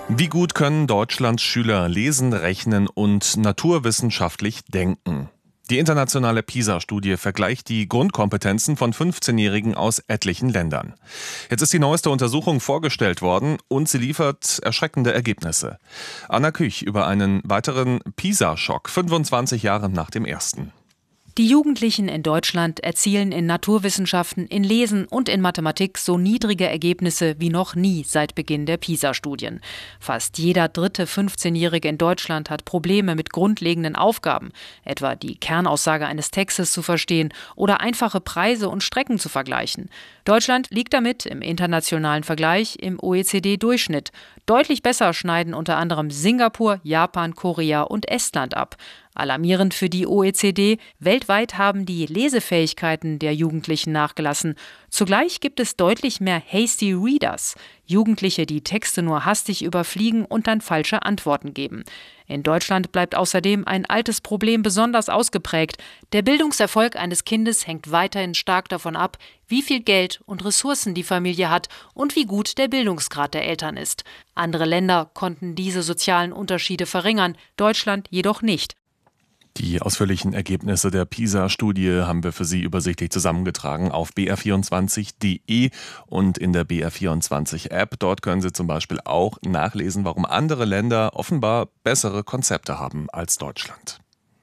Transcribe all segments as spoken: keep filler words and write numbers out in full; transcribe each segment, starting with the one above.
Wie gut können Deutschlands Schüler lesen, rechnen und naturwissenschaftlich denken? Die internationale PISA-Studie vergleicht die Grundkompetenzen von fünfzehnjährigen aus etlichen Ländern. Jetzt ist die neueste Untersuchung vorgestellt worden und sie liefert erschreckende Ergebnisse. Anna Küch über einen weiteren PISA-Schock, fünfundzwanzig Jahre nach dem ersten. Die Jugendlichen in Deutschland erzielen in Naturwissenschaften, in Lesen und in Mathematik so niedrige Ergebnisse wie noch nie seit Beginn der PISA-Studien. Fast jeder dritte fünfzehnjährige in Deutschland hat Probleme mit grundlegenden Aufgaben, etwa die Kernaussage eines Textes zu verstehen oder einfache Preise und Strecken zu vergleichen. Deutschland liegt damit im internationalen Vergleich im O E C D-Durchschnitt. Deutlich besser schneiden unter anderem Singapur, Japan, Korea und Estland ab. Alarmierend für die O E C D, weltweit haben die Lesefähigkeiten der Jugendlichen nachgelassen. Zugleich gibt es deutlich mehr Hasty Readers, Jugendliche, die Texte nur hastig überfliegen und dann falsche Antworten geben. In Deutschland bleibt außerdem ein altes Problem besonders ausgeprägt. Der Bildungserfolg eines Kindes hängt weiterhin stark davon ab, wie viel Geld und Ressourcen die Familie hat und wie gut der Bildungsgrad der Eltern ist. Andere Länder konnten diese sozialen Unterschiede verringern, Deutschland jedoch nicht. Die ausführlichen Ergebnisse der PISA-Studie haben wir für Sie übersichtlich zusammengetragen auf b r vierundzwanzig punkt d e und in der B R vierundzwanzig-App. Dort können Sie zum Beispiel auch nachlesen, warum andere Länder offenbar bessere Konzepte haben als Deutschland.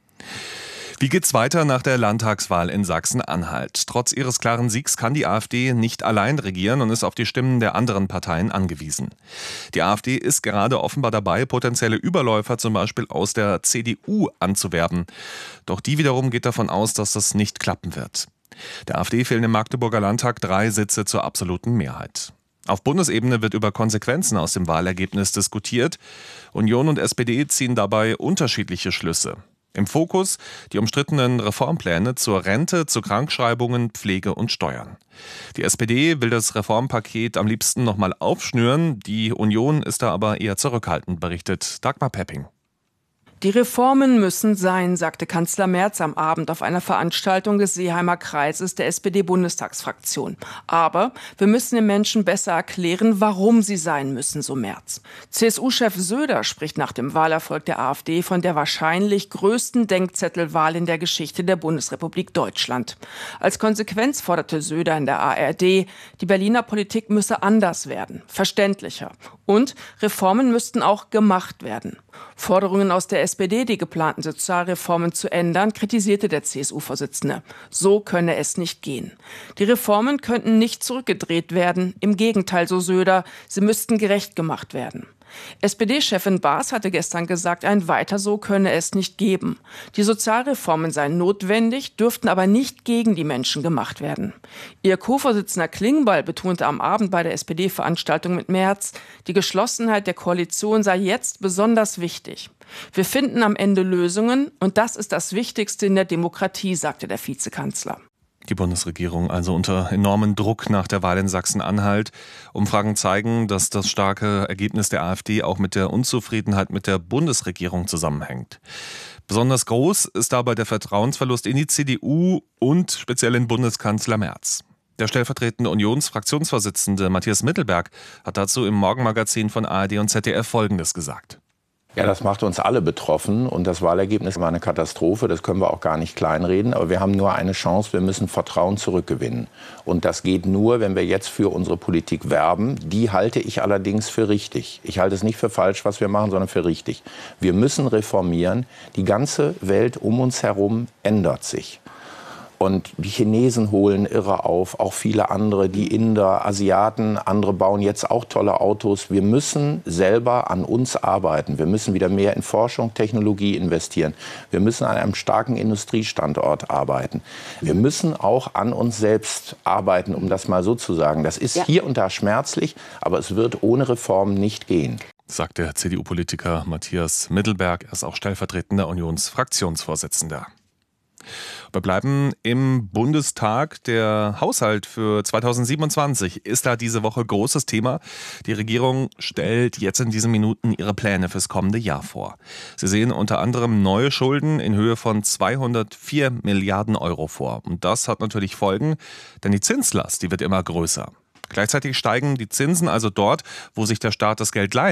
Wie geht's weiter nach der Landtagswahl in Sachsen-Anhalt? Trotz ihres klaren Siegs kann die AfD nicht allein regieren und ist auf die Stimmen der anderen Parteien angewiesen. Die AfD ist gerade offenbar dabei, potenzielle Überläufer zum Beispiel aus der C D U anzuwerben. Doch die wiederum geht davon aus, dass das nicht klappen wird. Der AfD fehlen im Magdeburger Landtag drei Sitze zur absoluten Mehrheit. Auf Bundesebene wird über Konsequenzen aus dem Wahlergebnis diskutiert. Union und S P D ziehen dabei unterschiedliche Schlüsse. Im Fokus die umstrittenen Reformpläne zur Rente, zu Krankschreibungen, Pflege und Steuern. Die S P D will das Reformpaket am liebsten nochmal aufschnüren. Die Union ist da aber eher zurückhaltend, berichtet Dagmar Pepping. Die Reformen müssen sein, sagte Kanzler Merz am Abend auf einer Veranstaltung des Seeheimer Kreises der S P D-Bundestagsfraktion. Aber wir müssen den Menschen besser erklären, warum sie sein müssen, so Merz. C S U-Chef Söder spricht nach dem Wahlerfolg der AfD von der wahrscheinlich größten Denkzettelwahl in der Geschichte der Bundesrepublik Deutschland. Als Konsequenz forderte Söder in der A R D, die Berliner Politik müsse anders werden, verständlicher. Und Reformen müssten auch gemacht werden. Forderungen aus der S P D, die geplanten Sozialreformen zu ändern, kritisierte der C S U-Vorsitzende. So könne es nicht gehen. Die Reformen könnten nicht zurückgedreht werden. Im Gegenteil, so Söder, sie müssten gerecht gemacht werden. S P D-Chefin Baas hatte gestern gesagt, ein Weiter so könne es nicht geben. Die Sozialreformen seien notwendig, dürften aber nicht gegen die Menschen gemacht werden. Ihr Co-Vorsitzender Klingbeil betonte am Abend bei der S P D-Veranstaltung mit Merz, die Geschlossenheit der Koalition sei jetzt besonders wichtig. Wir finden am Ende Lösungen und das ist das Wichtigste in der Demokratie, sagte der Vizekanzler. Die Bundesregierung also unter enormen Druck nach der Wahl in Sachsen-Anhalt. Umfragen zeigen, dass das starke Ergebnis der AfD auch mit der Unzufriedenheit mit der Bundesregierung zusammenhängt. Besonders groß ist dabei der Vertrauensverlust in die C D U und speziell in Bundeskanzler Merz. Der stellvertretende Unionsfraktionsvorsitzende Matthias Mittelberg hat dazu im Morgenmagazin von A R D und Z D F Folgendes gesagt. Ja, das macht uns alle betroffen und das Wahlergebnis war eine Katastrophe, das können wir auch gar nicht kleinreden, aber wir haben nur eine Chance, wir müssen Vertrauen zurückgewinnen. Und das geht nur, wenn wir jetzt für unsere Politik werben, die halte ich allerdings für richtig. Ich halte es nicht für falsch, was wir machen, sondern für richtig. Wir müssen reformieren, die ganze Welt um uns herum ändert sich. Und die Chinesen holen irre auf, auch viele andere, die Inder, Asiaten, andere bauen jetzt auch tolle Autos. Wir müssen selber an uns arbeiten. Wir müssen wieder mehr in Forschung, Technologie investieren. Wir müssen an einem starken Industriestandort arbeiten. Wir müssen auch an uns selbst arbeiten, um das mal so zu sagen. Das ist ja hier und da schmerzlich, aber es wird ohne Reform nicht gehen. Sagt der C D U-Politiker Matthias Mittelberg. Er ist auch stellvertretender Unionsfraktionsvorsitzender. Wir bleiben im Bundestag. Der Haushalt für zweitausendsiebenundzwanzig ist da diese Woche großes Thema. Die Regierung stellt jetzt in diesen Minuten ihre Pläne fürs kommende Jahr vor. Sie sehen unter anderem neue Schulden in Höhe von zweihundertvier Milliarden Euro vor. Und das hat natürlich Folgen, denn die Zinslast, die wird immer größer. Gleichzeitig steigen die Zinsen also dort, wo sich der Staat das Geld leiht.